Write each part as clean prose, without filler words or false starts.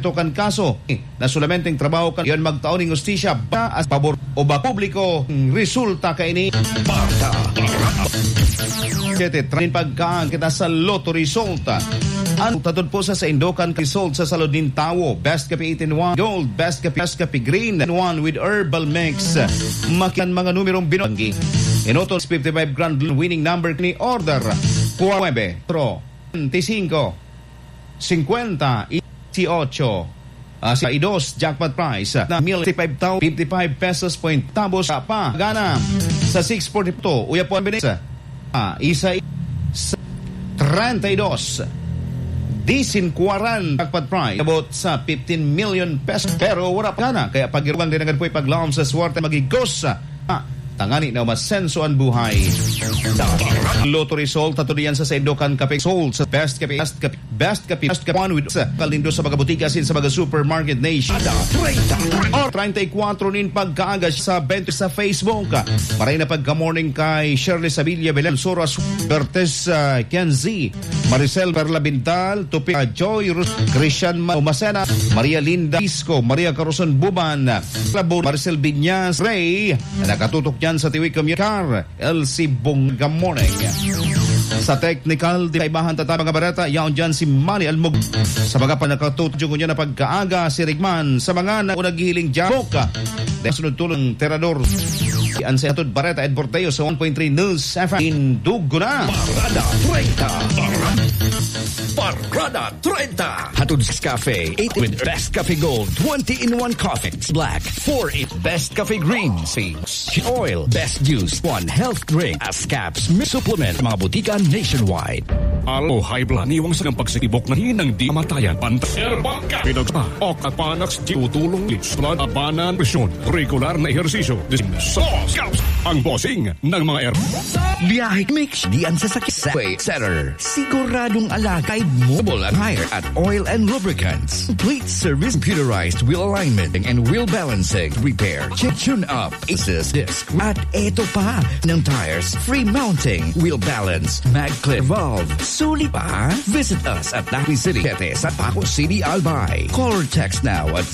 kan kaso na sulamenteng trabaho kan yon magtaon ng justisya ba as pabor o ba publiko resulta kay ni train pagkaan kita sa lotto resulta. Ang tatod po sa Indokan result sa salod ng Tawo. Best Kape 18-1 Gold, Best Kape Green 1 with Herbal Mix. Makian mga numerong binonggi. Inotol 55 grand winning number ni order 9, 25, 50, 18. Sa idos jackpot price na 55 pesos point tabos pa gana sa 642 uya po ang binis isa 32 40 jackpot price about sa 15 million pesos pero wala pa gana kaya pagirwang din agad po ipaglaom sa swerte magigos tangani na masenso ang buhay. Lotto result ato diyan sa Indokan Kape sold sa Best Kape 1 with kalindo sa mga butika sin sa mga supermarket nation. 34 nin pagkaaga sa 20 sa Facebook. Maray na pagka-morning kay Shirley Sabilla Belen Soras Bertes Kenzi Maricel Berlabintal Tupi Joy Christian Masena Maria Linda Isco Maria Caroson Buban Maricel Binyas Ray nakatutok yan sa Tiwi Commutar LC Bungamoreng. Sa technical di kaibahan tata mga barata yaon dyan si Manny Almog sa mga panakatutudyong niya na pagkaaga si Rigman sa mga naunaghiling Jaboka dahil sunod tulong Terador ang Senatod Bareta Ed Borteo sa 1.3 News FM Indugo na Parada 30 Hatod Cafe 8 with Best Cafe Gold 20-in-1 coffee black 4 in Best Cafe Green Seeds Oil Best Juice 1 health drink Ascaps supplement mga butika nationwide. Alo high blood niwang sa pagsitibok na hinang di matayan pantaserbangka pinagpa o kapanax tutulong blood abanan presyon regular na ehersisyo Scouts ang bossing ng mga biyahe mix diyan sa sakit Center siguradong alagay mobile and higher at Oil and Lubricants complete service computerized wheel alignment and wheel balancing repair tune up assist disc at eto pa ng tires free mounting wheel balance mag clip valve sulit pa visit us at Dapi City sa Paco City Albay call or text now at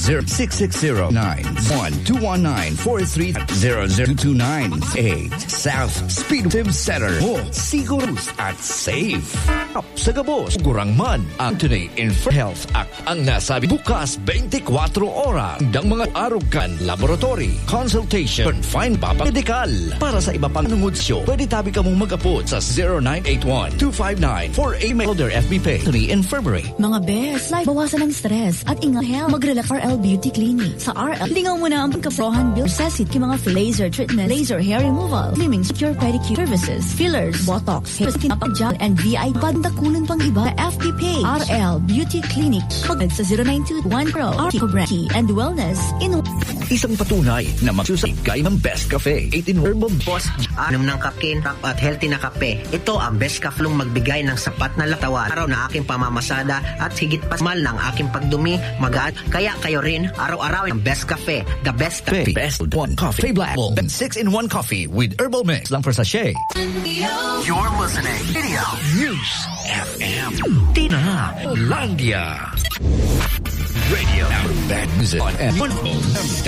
0660-91219-43-00298 South Speed Center Sigurus at safe up sa gabos gurang man ang today in health act ang nasabi bukas 24 oras ng mga arugan laboratory consultation fine papa medical para sa iba pang nangudsyo pwede tabi ka mong mag-apot sa 0981-259 for a mailder FB page infirmary. Mga best life bawasan ang stress at ingat health mag-relax RL Beauty Clinic sa RL lingaw mo na ang pagka-frohan bill sesit ki mga laser treatment laser hair removal slimming secure pedicure services fillers botox hair skin up gel and VI pandakunan pang iba FB page RL Beauty Clinic pag sa 0921 Pro Artico and Wellness in isang patunay na magsusay kay ng Best Cafe 18 Herbal Boss anom ng kakin at healthy na kape ito ang Best Cafe magbigay ng sapat na latawan araw na aking pamamasada at higit pa mal ng aking pagdumi magaan kaya kayo rin araw-araw ang Best Cafe the best cafe best one coffee black and 6-in-1 coffee with herbal mix lang per sachet. You're listening Video News FM Tina Landia Radio out of bad music on M1